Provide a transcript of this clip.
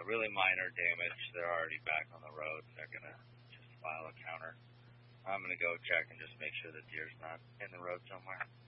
really minor damage. They're already back on the road. They're going to just file a counter. I'm going to go check and just make sure the deer's not in the road somewhere.